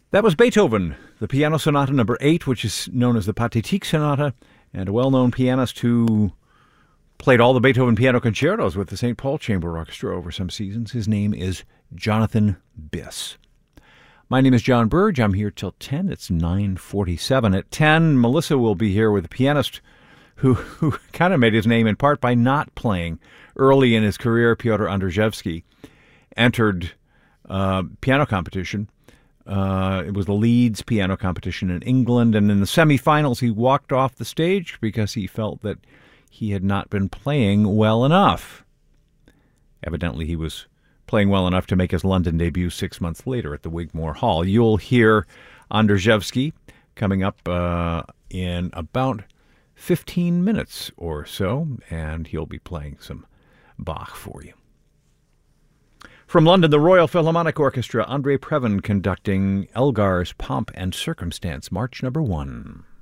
That was Beethoven, the Piano Sonata number 8, which is known as the Pathetique Sonata, and a well-known pianist who played all the Beethoven piano concertos with the St. Paul Chamber Orchestra over some seasons. His name is Jonathan Biss. My name is John Burge. I'm here till 10. It's 9:47. At 10, Melissa will be here with a pianist who kind of made his name in part by not playing. Early in his career, Piotr Andrzejewski entered piano competition. It was the Leeds piano competition in England, and in the semifinals he walked off the stage because he felt that he had not been playing well enough. Evidently he was playing well enough to make his London debut 6 months later at the Wigmore Hall. You'll hear Andrzejewski coming up in about 15 minutes or so, and he'll be playing some Bach for you. From London, the Royal Philharmonic Orchestra, Andre Previn conducting Elgar's Pomp and Circumstance, March number 1.